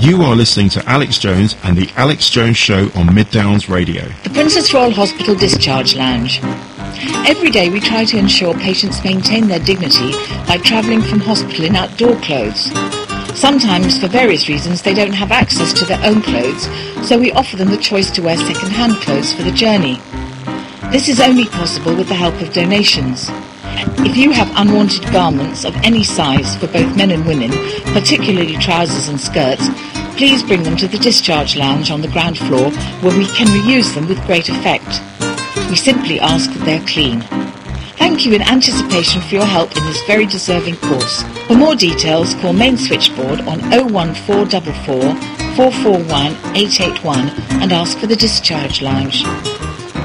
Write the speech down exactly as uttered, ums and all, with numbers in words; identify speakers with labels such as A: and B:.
A: You are listening to Alex Jones and the Alex Jones Show on Mid Downs Radio.
B: The Princess Royal Hospital Discharge Lounge. Every day we try to ensure patients maintain their dignity by travelling from hospital in outdoor clothes. Sometimes, for various reasons, they don't have access to their own clothes, so we offer them the choice to wear second-hand clothes for the journey. This is only possible with the help of donations. If you have unwanted garments of any size for both men and women, particularly trousers and skirts, please bring them to the Discharge Lounge on the ground floor, where we can reuse them with great effect. We simply ask that they're clean. Thank you in anticipation for your help in this very deserving cause. For more details, call Main Switchboard on oh one four four four, four four one, eight eight one and ask for the Discharge Lounge.